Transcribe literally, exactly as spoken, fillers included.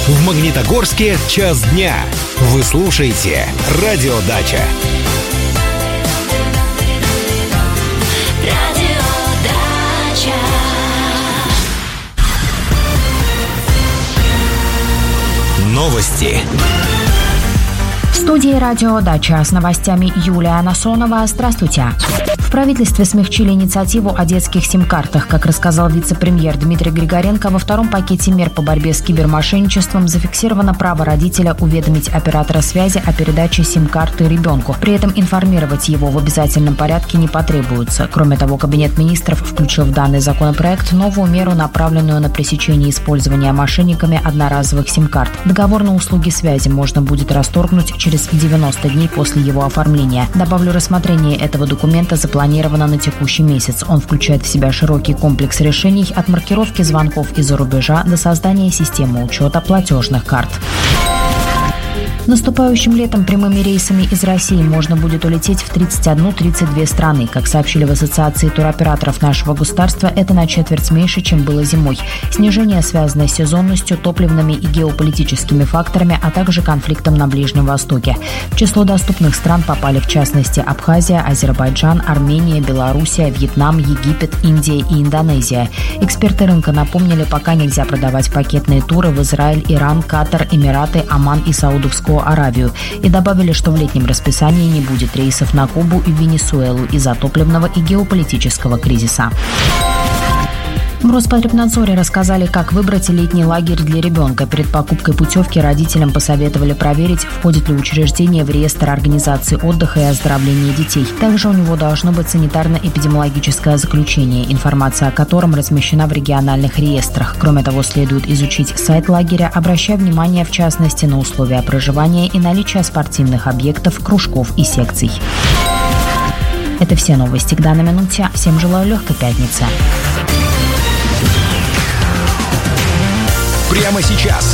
В Магнитогорске час дня. Вы слушаете «Радио Дача». Новости. В студии «Радио Дача» с новостями Юлия Насонова. Здравствуйте. В правительстве смягчили инициативу о детских сим-картах. Как рассказал вице-премьер Дмитрий Григоренко, во втором пакете мер по борьбе с кибермошенничеством зафиксировано право родителя уведомить оператора связи о передаче сим-карты ребенку. При этом информировать его в обязательном порядке не потребуется. Кроме того, Кабинет министров включил в данный законопроект новую меру, направленную на пресечение использования мошенниками одноразовых сим-карт. Договор на услуги связи можно будет расторгнуть через девяносто дней после его оформления. Добавлю, рассмотрение этого документа запланировано Планировано на текущий месяц. Он включает в себя широкий комплекс решений от маркировки звонков из-за рубежа до создания системы учета платежных карт. Наступающим летом прямыми рейсами из России можно будет улететь в тридцать одну - тридцать две страны. Как сообщили в Ассоциации туроператоров нашего государства, это на четверть меньше, чем было зимой. Снижение связано с сезонностью, топливными и геополитическими факторами, а также конфликтом на Ближнем Востоке. В число доступных стран попали в частности Абхазия, Азербайджан, Армения, Белоруссия, Вьетнам, Египет, Индия и Индонезия. Эксперты рынка напомнили, пока нельзя продавать пакетные туры в Израиль, Иран, Катар, Эмираты, Оман и Саудовскую Аравию, и добавили, что в летнем расписании не будет рейсов на Кубу и Венесуэлу из-за топливного и геополитического кризиса. В Роспотребнадзоре рассказали, как выбрать летний лагерь для ребенка. Перед покупкой путевки родителям посоветовали проверить, входит ли учреждение в реестр организации отдыха и оздоровления детей. Также у него должно быть санитарно-эпидемиологическое заключение, информация о котором размещена в региональных реестрах. Кроме того, следует изучить сайт лагеря, обращая внимание в частности на условия проживания и наличие спортивных объектов, кружков и секций. Это все новости к данной минуте. Всем желаю легкой пятницы. Прямо сейчас